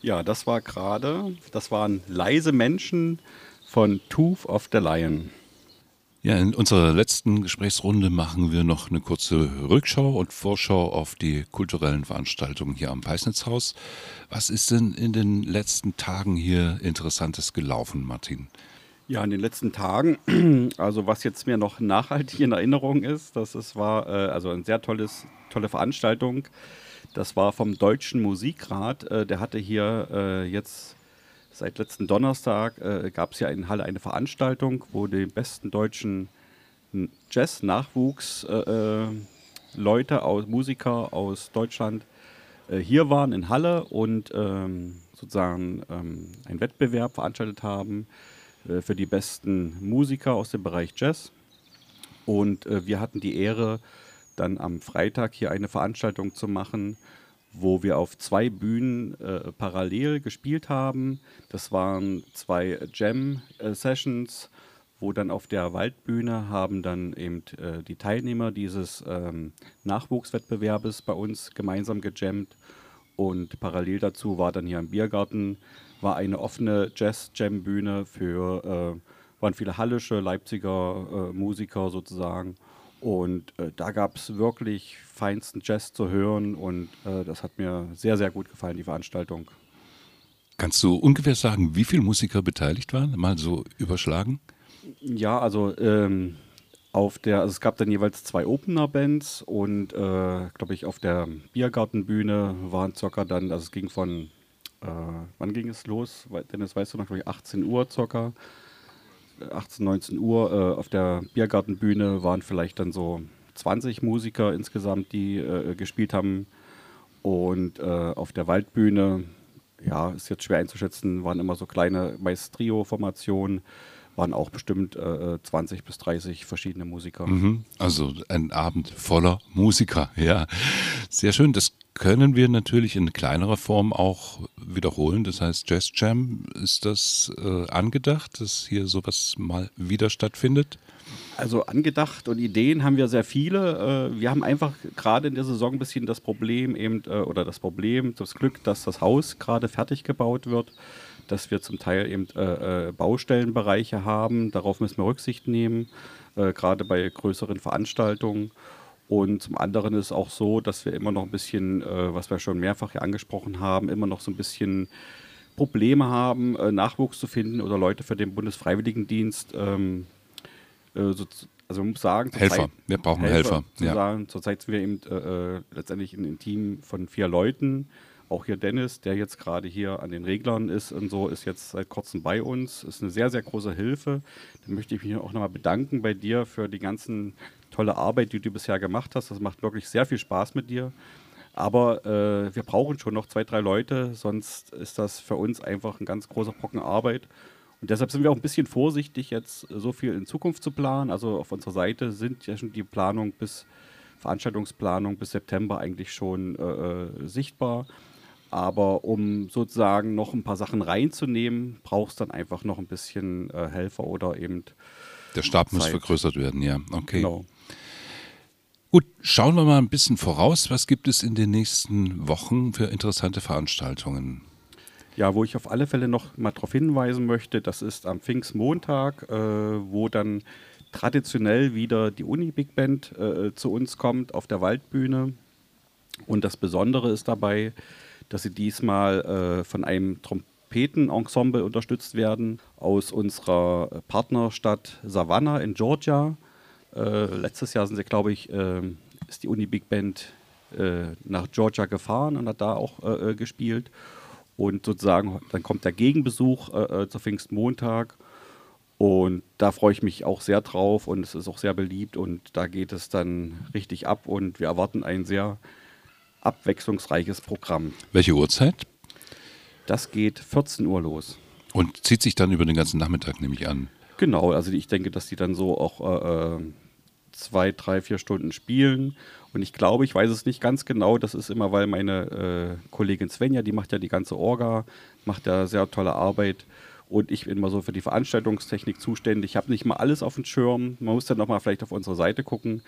Ja, das waren leise Menschen von Tooth of the Lion. Ja, in unserer letzten Gesprächsrunde machen wir noch eine kurze Rückschau und Vorschau auf die kulturellen Veranstaltungen hier am Peisnitzhaus. Was ist denn in den letzten Tagen hier Interessantes gelaufen, Martin? Ja, in den letzten Tagen, also was jetzt mir noch nachhaltig in Erinnerung ist, war also eine tolle Veranstaltung. Das war vom Deutschen Musikrat. Der hatte hier jetzt seit letzten Donnerstag gab es ja in Halle eine Veranstaltung, wo die besten deutschen Jazz-Nachwuchs Musiker aus Deutschland hier waren in Halle und sozusagen einen Wettbewerb veranstaltet haben für die besten Musiker aus dem Bereich Jazz. Und wir hatten die Ehre, dann am Freitag hier eine Veranstaltung zu machen, wo wir auf zwei Bühnen parallel gespielt haben. Das waren zwei Jam-Sessions, wo dann auf der Waldbühne haben dann eben die Teilnehmer dieses Nachwuchswettbewerbes bei uns gemeinsam gejammt. Und parallel dazu war dann hier im Biergarten war eine offene Jazz-Jam-Bühne waren viele hallische, Leipziger Musiker sozusagen. Und da gab es wirklich feinsten Jazz zu hören und das hat mir sehr, sehr gut gefallen, die Veranstaltung. Kannst du ungefähr sagen, wie viele Musiker beteiligt waren? Mal so überschlagen? Ja, also also es gab dann jeweils zwei Opener-Bands und glaube ich auf der Biergartenbühne waren circa dann, also es ging wann ging es los? Dennis, weißt du noch, glaube ich 18 Uhr circa, 18, 19 Uhr. Auf der Biergartenbühne waren vielleicht dann so 20 Musiker insgesamt, die gespielt haben. Und auf der Waldbühne, ja, ist jetzt schwer einzuschätzen, waren immer so kleine, meist Trio-Formationen, waren auch bestimmt 20 bis 30 verschiedene Musiker. Also ein Abend voller Musiker, ja. Sehr schön. Das können wir natürlich in kleinerer Form auch wiederholen. Das heißt, Jazz Jam, ist das angedacht, dass hier sowas mal wieder stattfindet? Also angedacht und Ideen haben wir sehr viele. Wir haben einfach gerade in der Saison ein bisschen das Problem das Glück, dass das Haus gerade fertig gebaut wird, dass wir zum Teil eben Baustellenbereiche haben. Darauf müssen wir Rücksicht nehmen, gerade bei größeren Veranstaltungen. Und zum anderen ist es auch so, dass wir immer noch ein bisschen, was wir schon mehrfach hier angesprochen haben, immer noch so ein bisschen Probleme haben, Nachwuchs zu finden oder Leute für den Bundesfreiwilligendienst. Also man muss sagen, Helfer, wir brauchen Helfer. Ja. Zurzeit sind wir eben letztendlich in einem Team von 4 Leuten. Auch hier Dennis, der jetzt gerade hier an den Reglern ist und so, ist jetzt seit kurzem bei uns. Ist eine sehr, sehr große Hilfe. Da möchte ich mich auch nochmal bedanken bei dir für die ganzen tolle Arbeit, die du bisher gemacht hast. Das macht wirklich sehr viel Spaß mit dir. Aber wir brauchen schon noch 2, 3 Leute, sonst ist das für uns einfach ein ganz großer Brocken Arbeit. Und deshalb sind wir auch ein bisschen vorsichtig, jetzt so viel in Zukunft zu planen. Also auf unserer Seite sind ja schon die Veranstaltungsplanung bis September eigentlich schon sichtbar. Aber um sozusagen noch ein paar Sachen reinzunehmen, brauchst dann einfach noch ein bisschen Helfer oder eben Der Stab muss Zeit. vergrößert werden, ja. Okay. Genau. Gut, schauen wir mal ein bisschen voraus. Was gibt es in den nächsten Wochen für interessante Veranstaltungen? Ja, wo ich auf alle Fälle noch mal darauf hinweisen möchte, das ist am Pfingstmontag, wo dann traditionell wieder die Uni Big Band zu uns kommt auf der Waldbühne. Und das Besondere ist dabei, dass sie diesmal von einem Trompetenensemble unterstützt werden aus unserer Partnerstadt Savannah in Georgia. Letztes Jahr sind sie, glaube ich, ist die Uni Big Band nach Georgia gefahren und hat da auch gespielt. Und sozusagen, dann kommt der Gegenbesuch zu Pfingstmontag. Und da freue ich mich auch sehr drauf und es ist auch sehr beliebt und da geht es dann richtig ab und wir erwarten ein sehr abwechslungsreiches Programm. Welche Uhrzeit? Das geht 14 Uhr los. Und zieht sich dann über den ganzen Nachmittag, nehme ich an. Genau, also ich denke, dass die dann so auch 2, 3, 4 Stunden spielen. Und ich glaube, ich weiß es nicht ganz genau, das ist immer, weil meine Kollegin Svenja, die macht ja die ganze Orga, macht ja sehr tolle Arbeit. Und ich bin immer so für die Veranstaltungstechnik zuständig. Ich habe nicht mal alles auf dem Schirm. Man muss dann nochmal vielleicht auf unsere Seite gucken.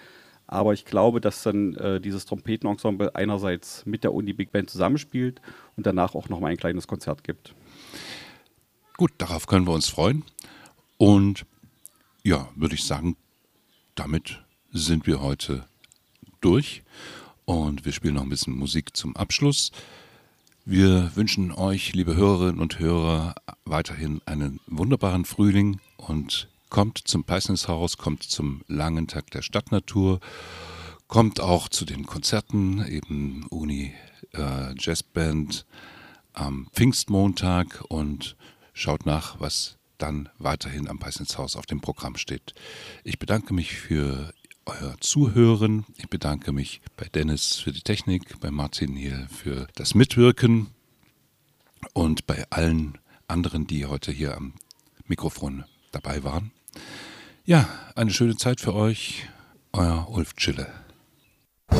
Aber ich glaube, dass dann dieses Trompetenensemble einerseits mit der Uni Big Band zusammenspielt und danach auch nochmal ein kleines Konzert gibt. Gut, darauf können wir uns freuen. Und ja, würde ich sagen, damit sind wir heute durch. Und wir spielen noch ein bisschen Musik zum Abschluss. Wir wünschen euch, liebe Hörerinnen und Hörer, weiterhin einen wunderbaren Frühling und kommt zum Peißnishaus, kommt zum langen Tag der Stadtnatur, kommt auch zu den Konzerten, eben Uni Jazzband am Pfingstmontag und schaut nach, was dann weiterhin am Peißnishaus auf dem Programm steht. Ich bedanke mich für euer Zuhören. Ich bedanke mich bei Dennis für die Technik, bei Martin hier für das Mitwirken und bei allen anderen, die heute hier am Mikrofon dabei waren. Ja, eine schöne Zeit für euch. Euer Ulf Tschille.